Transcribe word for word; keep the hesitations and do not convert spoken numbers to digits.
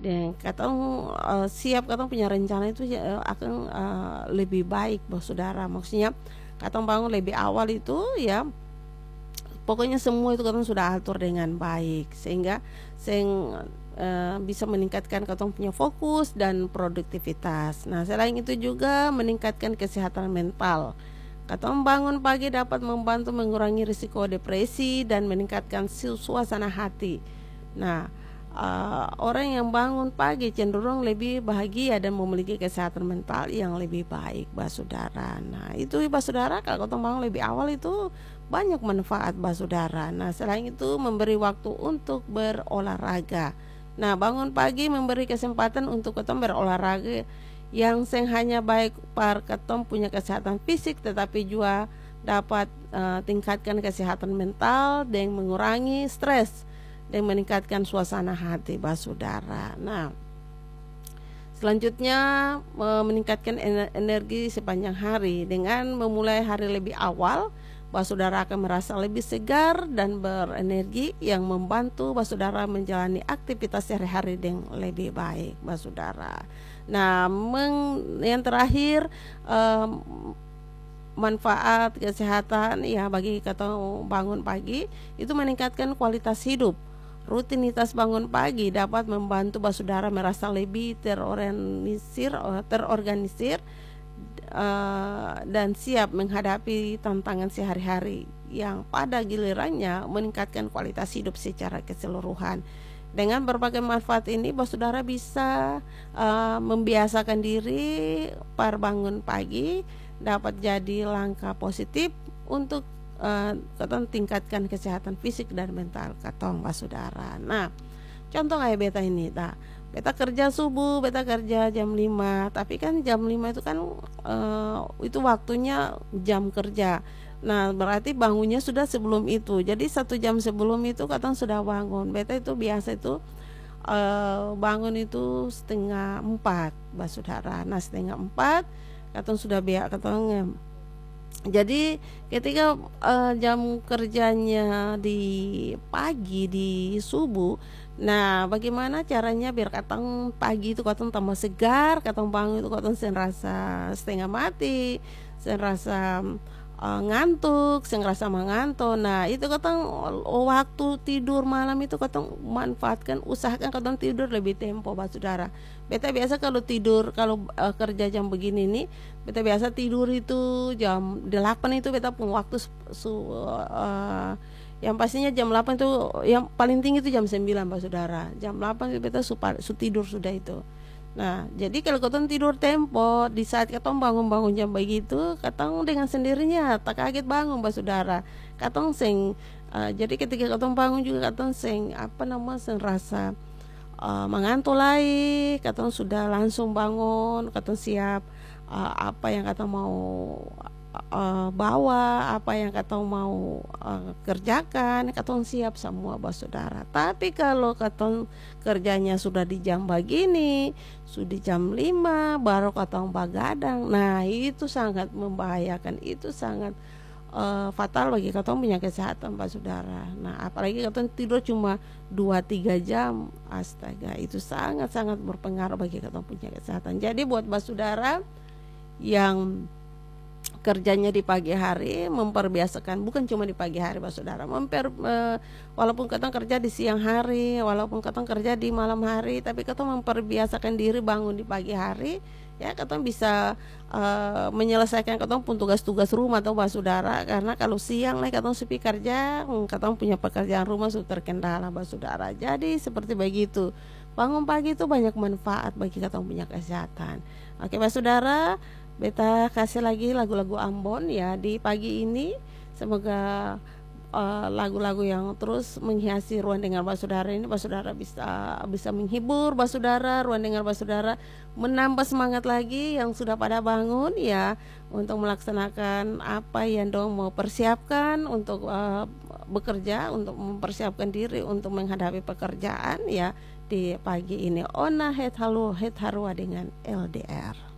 dan katong uh, siap, katong punya rencana itu uh, akan uh, lebih baik saudara. Maksudnya katong bangun lebih awal itu ya, pokoknya semua itu katong sudah atur dengan baik sehingga sing uh, bisa meningkatkan katong punya fokus dan produktivitas. Nah, selain itu juga meningkatkan kesehatan mental. Katong bangun pagi dapat membantu mengurangi risiko depresi dan meningkatkan suasana hati. Nah, uh, orang yang bangun pagi cenderung lebih bahagia dan memiliki kesehatan mental yang lebih baik, bah saudara. Nah, itu bah saudara, kalau katong bangun lebih awal itu banyak manfaat bah saudara. Nah, selain itu memberi waktu untuk berolahraga. Nah, bangun pagi memberi kesempatan untuk katong berolahraga yang seng hanya baik par katong punya kesehatan fisik, tetapi juga dapat uh, tingkatkan kesehatan mental dan mengurangi stres dan meningkatkan suasana hati bah saudara. Nah, selanjutnya uh, meningkatkan energi sepanjang hari dengan memulai hari lebih awal. Bah saudara akan merasa lebih segar dan berenergi yang membantu bah saudara menjalani aktivitas sehari-hari dengan lebih baik bah saudara. Nah, meng, yang terakhir um, manfaat kesehatan ya bagi katong bangun pagi itu meningkatkan kualitas hidup. Rutinitas bangun pagi dapat membantu bah saudara merasa lebih terorganisir, terorganisir uh, dan siap menghadapi tantangan sehari-hari yang pada gilirannya meningkatkan kualitas hidup secara keseluruhan. Dengan berbagai manfaat ini, bah saudara bisa uh, membiasakan diri par bangun pagi dapat jadi langkah positif untuk uh, katong tingkatkan kesehatan fisik dan mental katong bah saudara. Nah, contoh kayak beta ini, tak, beta kerja subuh, beta kerja jam lima, tapi kan jam lima itu kan uh, itu waktunya jam kerja. Nah, berarti bangunnya sudah sebelum itu. Jadi satu jam sebelum itu katong sudah bangun. Beta itu biasa itu uh, bangun itu setengah empat, bah saudara. Nah, setengah empat katong sudah biak katong. Jadi ketika uh, jam kerjanya di pagi, di subuh, nah bagaimana caranya biar katong pagi itu katong tambah segar, katong bangun itu katong sen rasa setengah mati, sen rasa Uh, ngantuk, saya ngerasa mengantuk. Nah, itu katong waktu tidur malam itu katong manfaatkan, usahakan katong tidur lebih tempo bah saudara. Beta biasa kalau tidur, kalau uh, kerja jam begini nih, beta biasa tidur itu jam delapan itu beta pun waktu su, uh, yang pastinya jam delapan itu yang paling tinggi itu jam sembilan bah saudara. Jam delapan itu beta su, su tidur sudah itu. Nah, jadi kalau katong tidur tempo, di saat katong bangun-bangun jam begitu, katong dengan sendirinya tak kaget bangun bah saudara. Katong seng uh, jadi ketika katong bangun juga katong seng apa nama seng rasa uh, mengantuk lagi, katong sudah langsung bangun, katong siap uh, apa yang katong mau uh, bawa, apa yang katong mau uh, kerjakan, katong siap semua bah saudara. Tapi kalau katong kerjanya sudah di jam begini, sudah jam lima baru katong bagadang, nah itu sangat membahayakan, itu sangat uh, fatal bagi katong punya kesehatan bah saudara. Nah, apalagi katong tidur cuma dua tiga jam, astaga, itu sangat-sangat berpengaruh bagi katong punya kesehatan. Jadi buat bah saudara yang kerjanya di pagi hari, memperbiasakan, bukan cuma di pagi hari bah saudara, memper, uh, walaupun katong kerja di siang hari, walaupun katong kerja di malam hari, tapi katong memperbiasakan diri bangun di pagi hari, ya katong bisa uh, menyelesaikan katong pun tugas-tugas rumah atau bah saudara. Karena kalau siang lah katong sepi kerja, katong punya pekerjaan rumah sudah terkendala bah saudara. Jadi seperti begitu, bangun pagi itu banyak manfaat bagi katong punya kesehatan. Oke bah saudara, beta kasih lagi lagu-lagu Ambon ya di pagi ini. Semoga uh, lagu-lagu yang terus menghiasi ruang dengar bah saudara ini, bah saudara bisa bisa menghibur bah saudara, ruang dengar bah saudara, menambah semangat lagi yang sudah pada bangun ya untuk melaksanakan apa yang dong mau persiapkan untuk uh, bekerja, untuk mempersiapkan diri untuk menghadapi pekerjaan ya di pagi ini. Ona het halu het harua dengan L D R.